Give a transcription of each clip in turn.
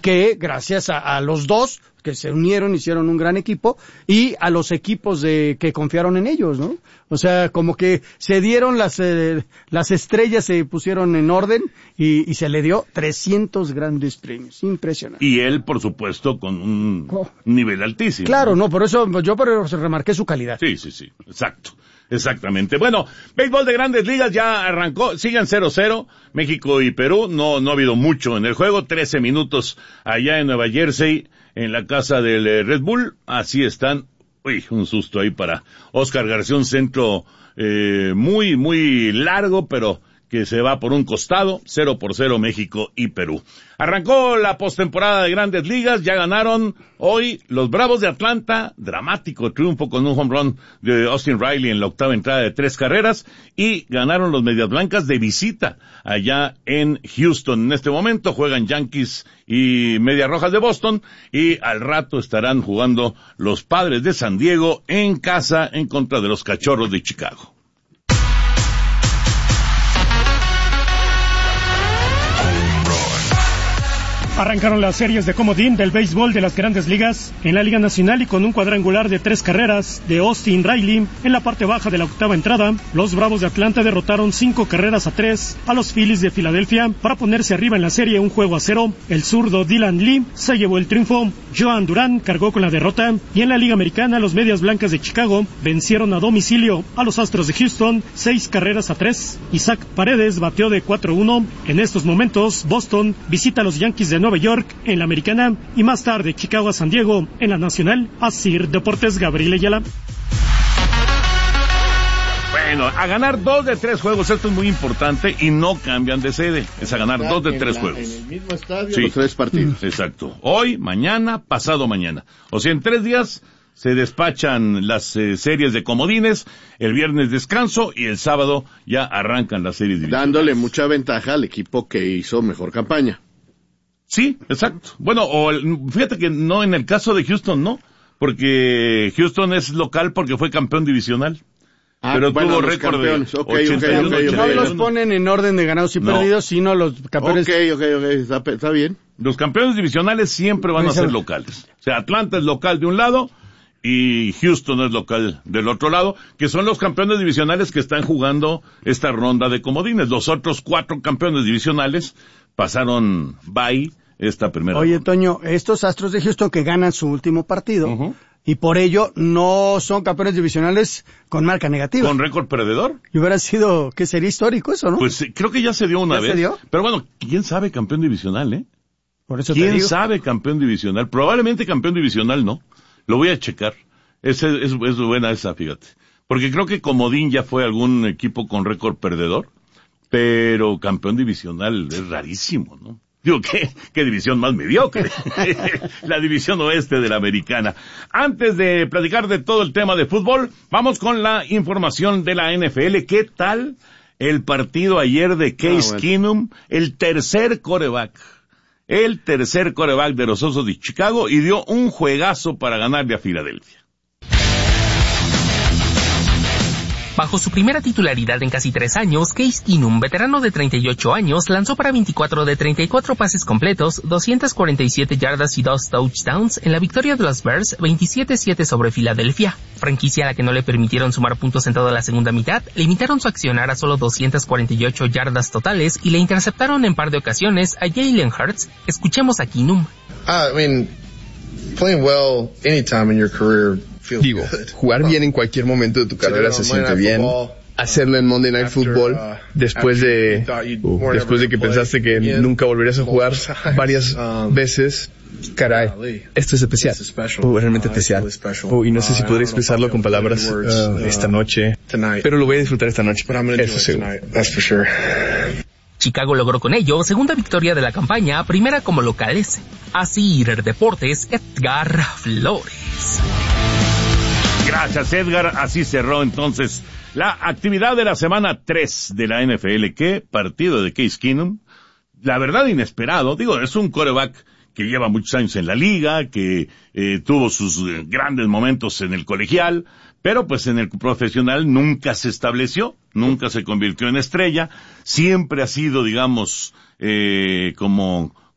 que gracias a los dos que se unieron, hicieron un gran equipo, y a los equipos que confiaron en ellos, ¿no? O sea, como que se dieron las estrellas, se pusieron en orden y se le dio 300 grandes premios. Impresionante. Y él, por supuesto, con un nivel altísimo. Claro, no, por eso yo remarqué su calidad. Sí, exacto. Exactamente. Bueno, béisbol de Grandes Ligas ya arrancó, siguen 0-0, México y Perú, no ha habido mucho en el juego, 13 minutos allá en Nueva Jersey, en la casa del Red Bull, así están. Uy, un susto ahí para Oscar García, un centro muy, muy largo, pero que se va por un costado, 0-0 México y Perú. Arrancó la postemporada de Grandes Ligas, ya ganaron hoy los Bravos de Atlanta, dramático triunfo con un home run de Austin Riley en la octava entrada de 3 carreras, y ganaron los Medias Blancas de visita allá en Houston. En este momento juegan Yankees y Medias Rojas de Boston, y al rato estarán jugando los Padres de San Diego en casa en contra de los Cachorros de Chicago. Arrancaron las series de comodín del béisbol de las Grandes Ligas en la Liga Nacional, y con un cuadrangular de 3 carreras de Austin Riley en la parte baja de la octava entrada, los Bravos de Atlanta derrotaron 5-3 a los Phillies de Filadelfia para ponerse arriba en la serie 1-0. El zurdo Dylan Lee se llevó el triunfo, Joan Durán cargó con la derrota, y en la Liga Americana los Medias Blancas de Chicago vencieron a domicilio a los Astros de Houston 6-3. Isaac Paredes bateó de 4-1. En estos momentos Boston visita a los Yankees de Nueva York en la Americana, y más tarde Chicago a San Diego en la Nacional. Asir Deportes, Gabriel Ayala. Bueno, a ganar 2 de 3 juegos, esto es muy importante, y no cambian de sede, es a ganar 2 de 3 juegos. En el mismo estadio, sí, los 3 partidos. Exacto. Hoy, mañana, pasado mañana. O sea, en 3 días se despachan las series de comodines, el viernes descanso, y el sábado ya arrancan las series divisionales. Dándole mucha ventaja al equipo que hizo mejor campaña. Sí, exacto. Bueno, fíjate que no, en el caso de Houston no, porque Houston es local porque fue campeón divisional. Pero bueno, tuvo récord de 81. No los ponen en orden de ganados y perdidos, sino los campeones. Ok, está bien. Los campeones divisionales siempre van a ser locales. O sea, Atlanta es local de un lado y Houston es local del otro lado, que son los campeones divisionales que están jugando esta ronda de comodines. Los otros 4 campeones divisionales pasaron bye esta primera Oye, ronda. Toño, estos Astros de Houston que ganan su último partido, y por ello no son campeones divisionales con marca negativa. ¿Con récord perdedor? Y hubiera sido, ¿qué sería histórico eso, no? Pues creo que ya se dio una vez. ¿Se dio? Pero bueno, ¿quién sabe campeón divisional, Por eso ¿Quién sabe campeón divisional? Probablemente campeón divisional no. Lo voy a checar. Es buena esa, fíjate. Porque creo que comodín ya fue algún equipo con récord perdedor, pero campeón divisional es rarísimo, ¿no? Digo, ¿qué división más mediocre? La división oeste de la americana. Antes de platicar de todo el tema de fútbol, vamos con la información de la NFL. ¿Qué tal el partido ayer de Case Keenum? El tercer quarterback de los Osos de Chicago, y dio un juegazo para ganarle a Filadelfia. Bajo su primera titularidad en casi 3 años, Case Keenum, veterano de 38 años, lanzó para 24 de 34 pases completos, 247 yardas y 2 touchdowns en la victoria de los Bears 27-7 sobre Filadelfia. Franquicia a la que no le permitieron sumar puntos en toda la segunda mitad, limitaron su accionar a solo 248 yardas totales y le interceptaron en par de ocasiones a Jalen Hurts. Escuchemos a Keenum. Playing well anytime in your career. Digo, jugar bien en cualquier momento de tu carrera se siente bien. Hacerlo en Monday Night Football, después de que pensaste que nunca volverías a jugar varias veces. Caray, esto es especial. Realmente especial. Y no sé si podré expresarlo con palabras esta noche, pero lo voy a disfrutar esta noche. Eso seguro. Chicago logró con ello segunda victoria de la campaña, primera como locales. Asir Deportes, Edgar Flores. Gracias, Edgar. Así cerró entonces la actividad de la semana 3 de la NFL. ¿Qué partido de Case Keenum? La verdad, inesperado. Digo, es un quarterback que lleva muchos años en la liga, que tuvo sus grandes momentos en el colegial, pero pues en el profesional nunca se estableció, nunca se convirtió en estrella. Siempre ha sido, digamos, como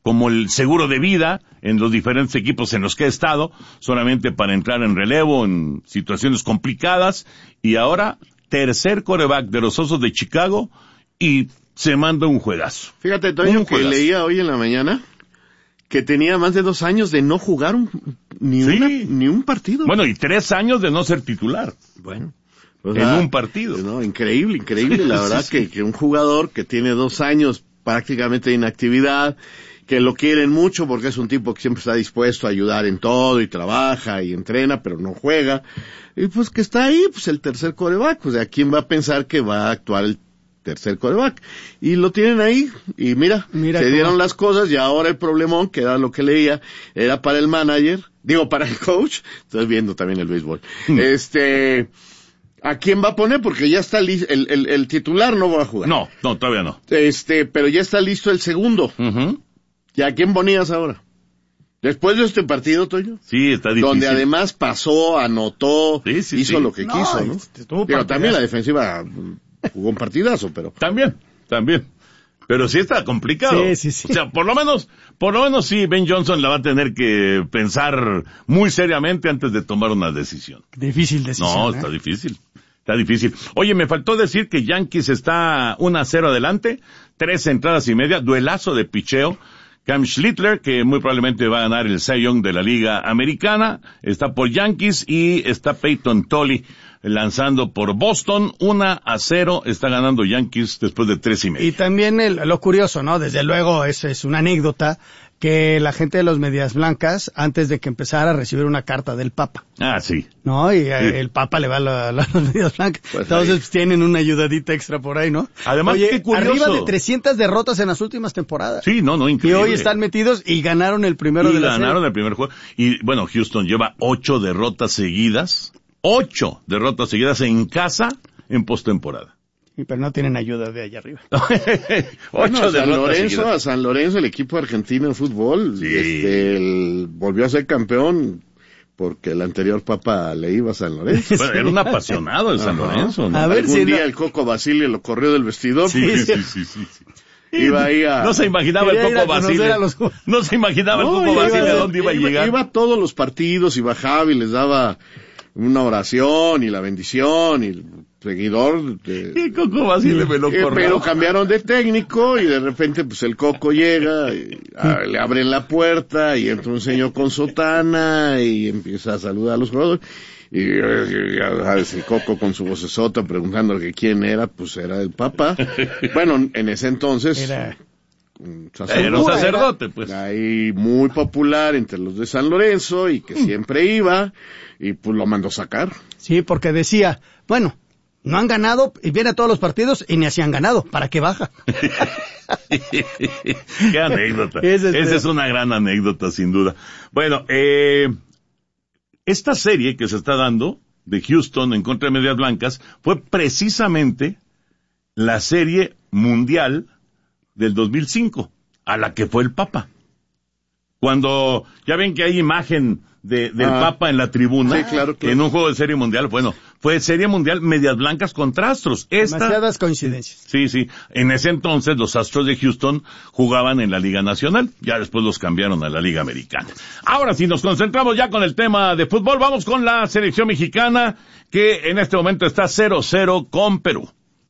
como el seguro de vida en los diferentes equipos en los que he estado, solamente para entrar en relevo en situaciones complicadas, y ahora tercer quarterback de los Osos de Chicago, y se manda un juegazo. Fíjate, Toño, que leía hoy en la mañana que tenía más de 2 años de no jugar ni un partido. Bueno, y 3 años de no ser titular. Bueno. En un partido. No, increíble, la verdad que un jugador que tiene 2 años prácticamente de inactividad, que lo quieren mucho porque es un tipo que siempre está dispuesto a ayudar en todo y trabaja y entrena, pero no juega, y pues que está ahí, pues el tercer quarterback, o sea, ¿quién va a pensar que va a actuar el tercer quarterback? Y lo tienen ahí, y mira se dieron las cosas, y ahora el problemón, que era lo que leía, era para el manager, para el coach, estoy viendo también el béisbol, ¿a quién va a poner? Porque ya está listo, el titular no va a jugar. No, todavía no. Pero ya está listo el segundo. Uh-huh. ¿Y a quién ponías ahora? Después de este partido, Toño. Sí, está difícil. Donde además pasó, anotó, hizo lo que quiso, ¿no? Pero también la defensiva jugó un partidazo, pero. También. Pero sí está complicado. Sí. O sea, por lo menos sí, Ben Johnson la va a tener que pensar muy seriamente antes de tomar una decisión. Difícil decisión. No, está difícil. Oye, me faltó decir que Yankees está 1-0 adelante, 3 entradas y media, duelazo de picheo. Cam Schlittler, que muy probablemente va a ganar el Cy Young de la Liga Americana, está por Yankees, y está Peyton Tolly lanzando por Boston. 1-0 está ganando Yankees después de 3 y medio. Y también lo curioso, ¿no? Desde luego es una anécdota que la gente de los Medias Blancas, antes de que empezara a recibir una carta del Papa. Ah, sí. ¿No? Y el Papa le va a las Medias Blancas. Pues entonces pues, tienen una ayudadita extra por ahí, ¿no? Además, oye, qué curioso. Arriba de 300 derrotas en las últimas temporadas. Sí, no, increíble. Y hoy están metidos y ganaron el primero de la serie. Ganaron el primer juego. Y bueno, Houston lleva 8 derrotas seguidas. 8 derrotas seguidas en casa en postemporada. Pero no tienen ayuda de allá arriba. A San Lorenzo, el equipo argentino de fútbol, volvió a ser campeón porque el anterior Papa le iba a San Lorenzo. Bueno, era un apasionado de San Lorenzo, ¿no? A ver si día el Coco Basile lo corrió del vestidor. Sí. Iba ahí No se imaginaba el Coco Basile. No se imaginaba el Coco Basile a dónde iba a llegar. Iba a todos los partidos y bajaba y les daba una oración y la bendición y seguidor y Coco Basile me lo corrió. Pero cambiaron de técnico y de repente pues el Coco llega y, le abren la puerta y entra un señor con sotana y empieza a saludar a los jugadores y sabes, el Coco con su vocesota preguntándole quién era, pues era el Papa. Bueno, en ese entonces era un sacerdote, pues. Ahí muy popular entre los de San Lorenzo y que siempre iba y pues lo mandó sacar. Sí, porque decía, bueno, no han ganado y viene a todos los partidos y ni así han ganado. ¿Para qué baja? Qué anécdota. Esa es una gran anécdota, sin duda. Bueno, esta serie que se está dando de Houston en contra de Medias Blancas fue precisamente la serie mundial del 2005, a la que fue el Papa. Cuando ya ven que hay imagen del Papa en la tribuna, sí, claro. En un juego de serie mundial, bueno, fue serie mundial Medias Blancas contra Astros. Demasiadas coincidencias. Sí. En ese entonces los Astros de Houston jugaban en la Liga Nacional, ya después los cambiaron a la Liga Americana. Ahora sí, nos concentramos ya con el tema de fútbol, vamos con la selección mexicana, que en este momento está 0-0 con Perú.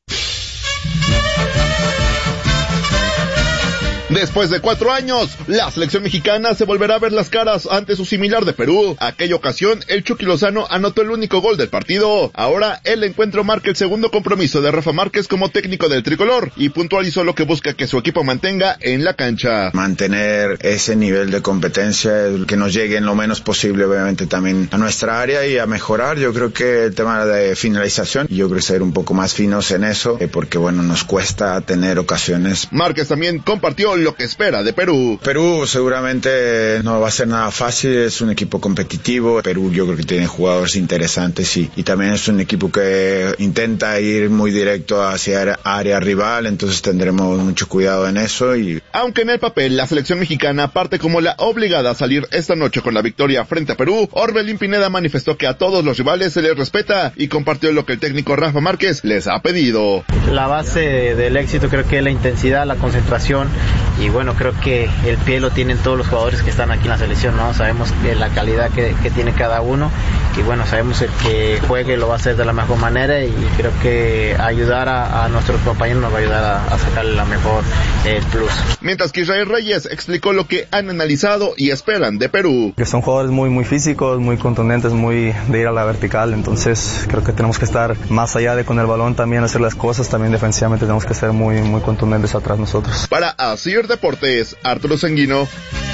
Después de 4 años, la selección mexicana se volverá a ver las caras ante su similar de Perú. Aquella ocasión, el Chucky Lozano anotó el único gol del partido. Ahora, el encuentro marca el segundo compromiso de Rafa Márquez como técnico del tricolor y puntualizó lo que busca que su equipo mantenga en la cancha. Mantener ese nivel de competencia, que nos llegue en lo menos posible, obviamente, también a nuestra área y a mejorar. Yo creo que el tema de finalización, yo creo ser un poco más finos en eso, porque bueno, nos cuesta tener ocasiones. Márquez también compartió lo que espera de Perú. Perú seguramente no va a ser nada fácil, es un equipo competitivo. Perú yo creo que tiene jugadores interesantes y también es un equipo que intenta ir muy directo hacia área rival, entonces tendremos mucho cuidado en eso. Aunque en el papel la selección mexicana parte como la obligada a salir esta noche con la victoria frente a Perú, Orbelín Pineda manifestó que a todos los rivales se les respeta y compartió lo que el técnico Rafa Márquez les ha pedido. La base del éxito creo que es la intensidad, la concentración y bueno, creo que el pie lo tienen todos los jugadores que están aquí en la selección, ¿no? Sabemos la calidad que tiene cada uno y bueno, sabemos el que juegue lo va a hacer de la mejor manera y creo que ayudar a nuestros compañeros nos va a ayudar a sacarle la mejor plus. Mientras que Israel Reyes explicó lo que han analizado y esperan de Perú. Que son jugadores muy físicos, muy contundentes, muy de ir a la vertical, entonces creo que tenemos que estar más allá de con el balón también hacer las cosas, también defensivamente tenemos que ser muy contundentes atrás nosotros. Para Asir Deportes, Arturo Sanguino.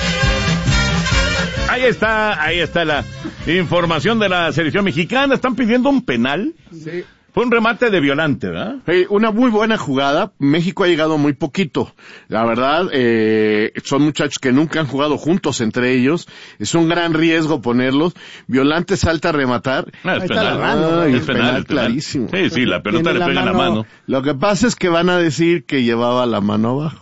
Ahí está la información de la selección mexicana. ¿Están pidiendo un penal? Sí. Fue un remate de Violante, ¿verdad? Una muy buena jugada. México ha llegado muy poquito. La verdad, son muchachos que nunca han jugado juntos entre ellos. Es un gran riesgo ponerlos. Violante salta a rematar. Es penal. Es penal clarísimo. Sí, la pelota le pega en la mano. Lo que pasa es que van a decir que llevaba la mano abajo.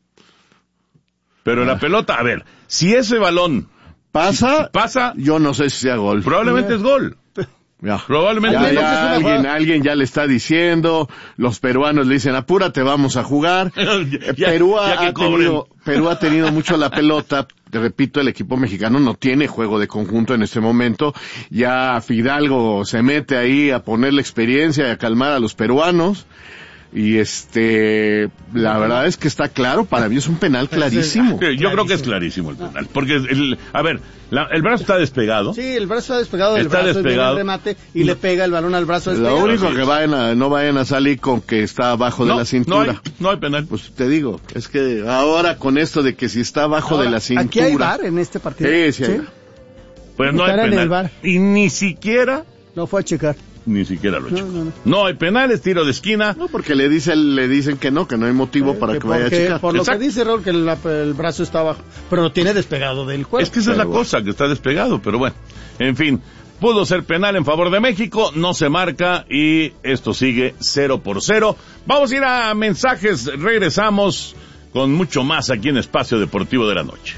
Pero la pelota, a ver, si ese balón pasa, yo no sé si sea gol. Probablemente es gol. Ya. Probablemente alguien ya le está diciendo, los peruanos le dicen, apúrate, vamos a jugar. Perú ha tenido mucho la pelota. Te repito, el equipo mexicano no tiene juego de conjunto en este momento. Ya Fidalgo se mete ahí a poner la experiencia y a calmar a los peruanos. Y la verdad es que está claro, para mí es un penal clarísimo. Yo creo que es clarísimo el penal, porque el brazo está despegado. Sí, el brazo está despegado del está brazo, despegado. El remate y le pega el balón al brazo despegado. Lo único que no vayan a salir con que está abajo de la cintura. No hay penal. Pues te digo, es que ahora con esto de que si está abajo de la cintura. Aquí hay VAR en este partido. Sí. Pues no hay penal. Y ni siquiera no fue a checar. Ni siquiera lo checó. No hay penales, tiro de esquina. No, porque le dicen que no hay motivo para que vaya a checar. Por lo que dice Raúl, que el brazo está abajo, pero lo tiene despegado del cuerpo. Es que esa es la cosa, que está despegado, pero bueno. En fin, pudo ser penal en favor de México, no se marca y esto sigue 0-0. Vamos a ir a mensajes, regresamos con mucho más aquí en Espacio Deportivo de la Noche.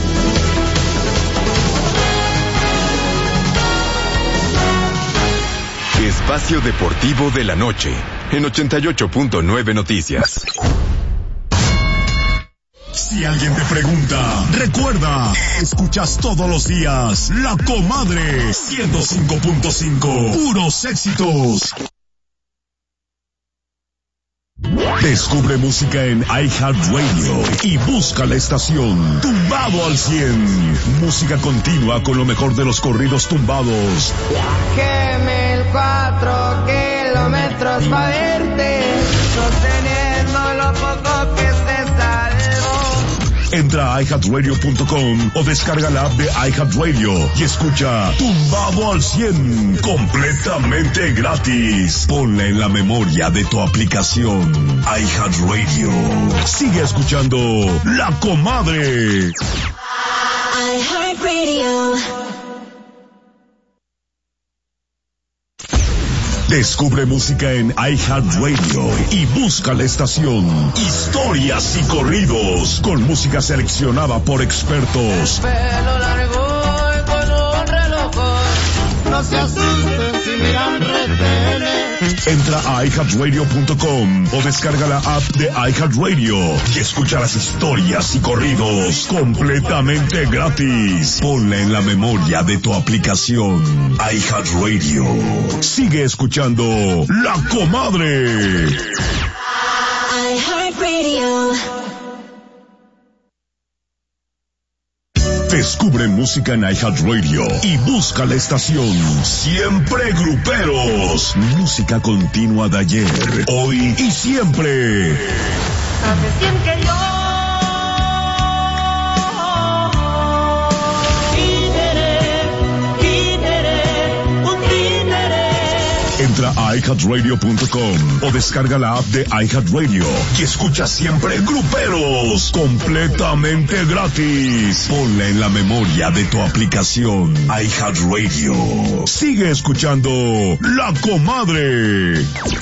Espacio Deportivo de la Noche, en 88.9 Noticias. Si alguien te pregunta, recuerda, escuchas todos los días La Comadre 105.5, puros éxitos. Descubre música en iHeartRadio y busca la estación Tumbado al 100. Música continua con lo mejor de los corridos tumbados. Viajé 1,004 kilómetros para verte, sosteniendo lo poco que se salvó. Entra a iHeartRadio.com o descarga la app de iHeartRadio y escucha Tumbado al 100 completamente gratis. Ponla en la memoria de tu aplicación iHeartRadio. Sigue escuchando La Comadre. iHeartRadio. Descubre música en iHeartRadio y busca la estación Historias y Corridos, con música seleccionada por expertos. Pelo largo y con un reloj, no se asusten si miran retenes. Entra a iHeartRadio.com o descarga la app de iHeartRadio y escucha las historias y corridos completamente gratis. Ponla en la memoria de tu aplicación iHeartRadio. Sigue escuchando La Comadre. iHeartRadio. Descubre música en iHeartRadio y busca la estación Siempre Gruperos. Música continua de ayer, hoy y siempre. Hace 100 que yo Entra a iHeartRadio.com o descarga la app de iHeartRadio y escucha Siempre Gruperos completamente gratis. Ponla en la memoria de tu aplicación iHeartRadio. Sigue escuchando La Comadre.